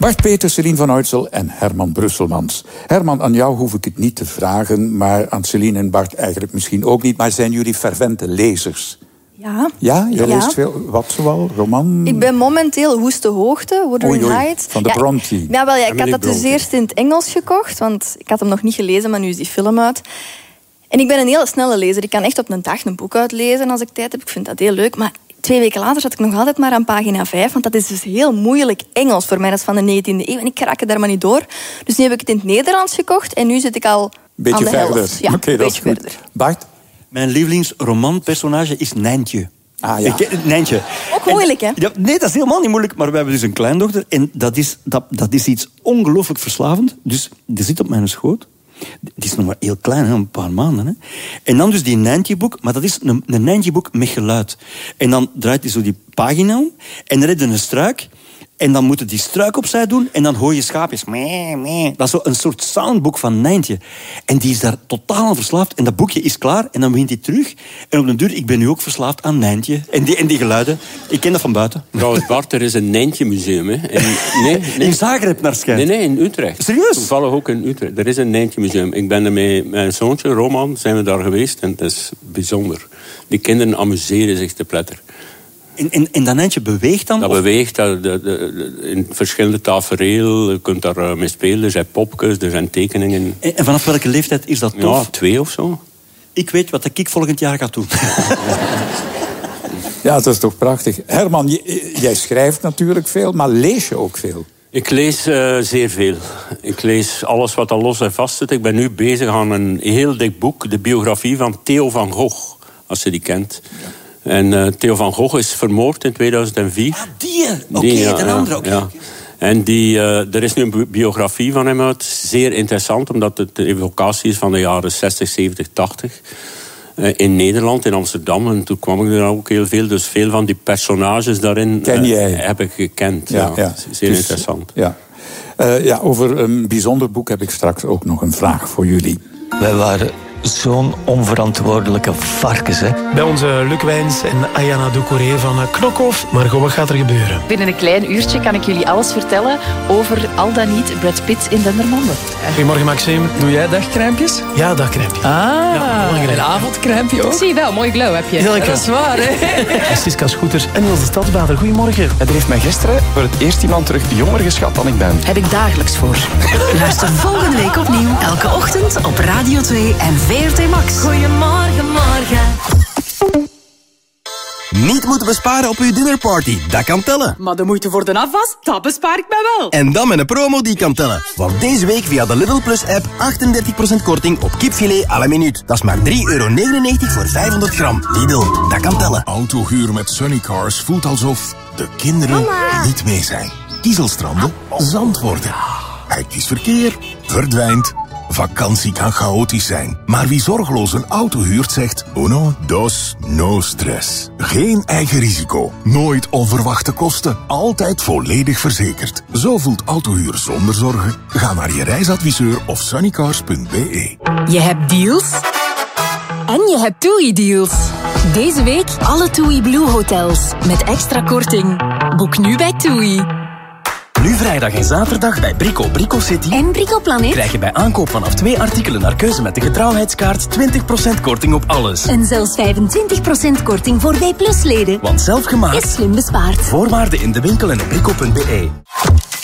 Bart Peters, Celine van Uytsel en Herman Brusselmans. Herman, aan jou hoef ik het niet te vragen, maar aan Celine en Bart eigenlijk misschien ook niet. Maar zijn jullie fervente lezers? Ja. Ja? Jij leest veel? Wat zoal? Roman? Ik ben momenteel Woeste Hoogte, Wuthering Heights. Van de Bronte. Ja, ik had dat dus eerst in het Engels gekocht, want ik had hem nog niet gelezen, maar nu is die film uit. En ik ben een hele snelle lezer. Ik kan echt op een dag een boek uitlezen als ik tijd heb. Ik vind dat heel leuk, maar 2 weken later zat ik nog altijd maar aan pagina 5, want dat is dus heel moeilijk Engels voor mij. Dat is van de 19e eeuw en ik raak er daar maar niet door. Dus nu heb ik het in het Nederlands gekocht en nu zit ik al beetje aan de verder. helft. Ja, Oké, dat is goed. verder. Bart? Mijn lievelingsromanpersonage is Nijntje. Ah ja. Nijntje. Ook moeilijk, hè? Ja, nee, dat is helemaal niet moeilijk. Maar we hebben dus een kleindochter. En dat is iets ongelooflijk verslavend. Dus die zit op mijn schoot. Die is nog maar heel klein, hè, een paar maanden. Hè. En dan dus die Nijntje-boek. Maar dat is een Nijntje-boek met geluid. En dan draait hij zo die pagina om. En dan heb je een struik. En dan moeten die struik opzij doen. En dan hoor je schaapjes. Mee, mee. Dat is zo een soort soundboek van Nijntje. En die is daar totaal aan verslaafd. En dat boekje is klaar. En dan begint hij terug. En op den duur, ik ben nu ook verslaafd aan Nijntje. En die geluiden. Ik ken dat van buiten. Trouwens, Bart, er is een Nijntje-museum. Hè. Nee. In Zagreb, naar schijnt. Nee, in Utrecht. Serieus? Toevallig ook in Utrecht. Er is een Nijntje-museum. Ik ben er met mijn zoontje, Roman, zijn we daar geweest. En het is bijzonder. Die kinderen amuseren zich te pletter. En dat Nijntje beweegt dan? Dat beweegt in verschillende tafereel. Je kunt daar mee spelen. Er zijn popjes, er zijn tekeningen. En vanaf welke leeftijd is dat tof? Ja, 2 of zo. Ik weet wat ik volgend jaar ga doen. Ja, dat is toch prachtig. Herman, jij schrijft natuurlijk veel, maar lees je ook veel? Ik lees zeer veel. Ik lees alles wat al los en vast zit. Ik ben nu bezig aan een heel dik boek. De biografie van Theo van Gogh, als je die kent. Ja. En Theo van Gogh is vermoord in 2004. Ah, die? Oké, de andere ook. Ja. En er is nu een biografie van hem uit. Zeer interessant, omdat het de evocatie is van de jaren 60, 70, 80. In Nederland, in Amsterdam. En toen kwam ik er ook heel veel. Dus veel van die personages daarin heb ik gekend. Ja. Zeer interessant. Ja. Over een bijzonder boek heb ik straks ook nog een vraag voor jullie. Wij waren zo'n onverantwoordelijke varkens, hè? Bij onze Luc Wijns en Ayana Doucouré van Knokhof. Margot, wat gaat er gebeuren? Binnen een klein uurtje kan ik jullie alles vertellen over al dan niet Brad Pitt in Dendermonde. Goedemorgen, Maxime. Doe jij dagcrèmpjes? Ja, dagcrèmpje. Een avondcrèmpje ook? Ik zie wel, mooi glow heb je. Heel lekker. Dat is waar, hè? Siska Scooters en Niels de Stadsbader. Goedemorgen. Er heeft mij gisteren voor het eerst iemand terug jonger geschat dan ik ben. Heb ik dagelijks voor. Luister volgende week opnieuw. Elke ochtend op Radio 2 en VRT Max. Goedemorgen, morgen. Niet moeten besparen op uw dinnerparty, dat kan tellen. Maar de moeite voor de afwas, dat bespaar ik mij wel. En dan met een promo die kan tellen. Want deze week via de Lidl Plus app 38% korting op kipfilet à la minuut. Dat is maar €3,99 voor 500 gram. Lidl, dat kan tellen. Autohuur met Sunnycars voelt alsof de kinderen niet mee zijn. Kiezelstranden, zand worden. Hectisch verkeer, verdwijnt. Vakantie kan chaotisch zijn, maar wie zorgeloos een auto huurt zegt uno, dos, no stress. Geen eigen risico, nooit onverwachte kosten, altijd volledig verzekerd. Zo voelt autohuur zonder zorgen. Ga naar je reisadviseur of sunnycars.be. Je hebt deals en je hebt TUI-deals. Deze week alle TUI Blue hotels met extra korting. Boek nu bij TUI. Nu vrijdag en zaterdag bij Brico City en Brico Planet krijg je bij aankoop vanaf 2 artikelen naar keuze met de getrouwheidskaart 20% korting op alles. En zelfs 25% korting voor B+-leden. Want zelfgemaakt is slim bespaard. Voorwaarden in de winkel en op brico.be.